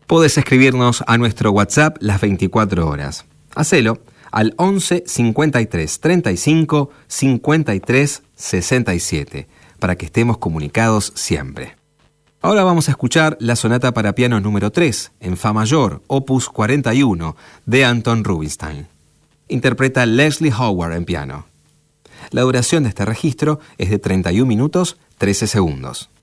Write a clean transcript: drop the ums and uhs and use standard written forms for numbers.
Podés escribirnos a nuestro WhatsApp las 24 horas. Hacelo al 11 53 35 53 67 para que estemos comunicados siempre. Ahora vamos a escuchar la sonata para piano número 3 en Fa mayor, opus 41 de Anton Rubinstein. Interpreta Leslie Howard en piano. La duración de este registro es de 31 minutos 13 segundos.